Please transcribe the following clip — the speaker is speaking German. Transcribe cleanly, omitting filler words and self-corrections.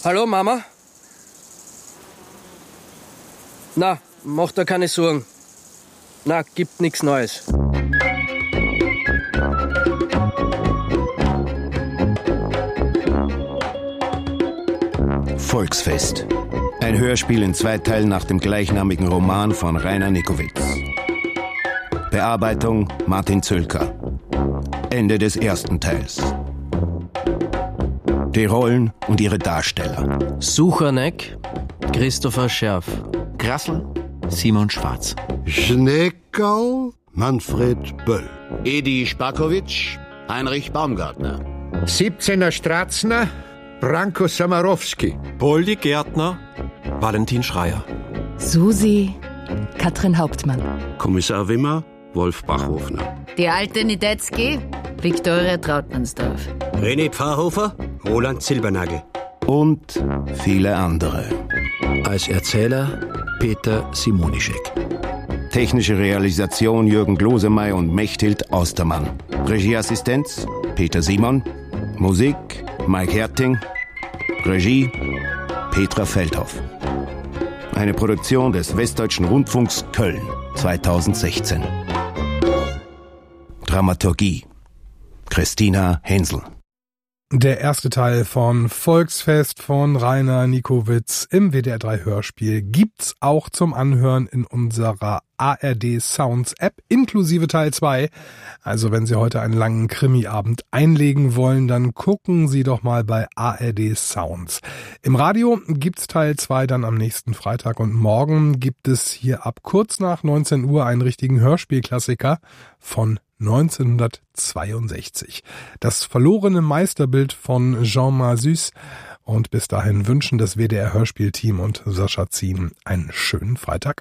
Hallo, Mama? Na, mach dir keine Sorgen. Na, gibt nichts Neues. Volksfest. Ein Hörspiel in 2 Teilen nach dem gleichnamigen Roman von Rainer Nikowitz. Bearbeitung Martin Zöllker. Ende des 1. Teils. Die Rollen und ihre Darsteller. Suchanek, Christopher Scherf. Grassel, Simon Schwarz. Schneekau, Manfred Böll. Edi Spakowitsch, Heinrich Baumgartner. 17er Stratzner, Branko Samarowski. Poldi Gärtner, Valentin Schreier. Susi, Katrin Hauptmann. Kommissar Wimmer, Wolf Bachhofner. Die alte Niedetzky, Viktoria Trautmannsdorf. René Pfarrhofer, Roland Silbernagel. Und viele andere. Als Erzähler Peter Simonischek. Technische Realisation Jürgen Glosemey und Mechthild Austermann. Regieassistenz Peter Simon. Musik Mike Herting. Regie Petra Feldhoff. Eine Produktion des Westdeutschen Rundfunks Köln 2016. Dramaturgie Christina Hensel. Der erste Teil von Volksfest von Rainer Nikowitz im WDR 3 Hörspiel gibt's auch zum Anhören in unserer ARD Sounds App inklusive Teil 2. Also wenn Sie heute einen langen Krimiabend einlegen wollen, dann gucken Sie doch mal bei ARD Sounds. Im Radio gibt's Teil 2 dann am nächsten Freitag und morgen gibt es hier ab kurz nach 19 Uhr einen richtigen Hörspielklassiker von 1962. Das verlorene Meisterbild von Jean Massus. Und bis dahin wünschen das WDR Hörspielteam und Sascha Zien einen schönen Freitag.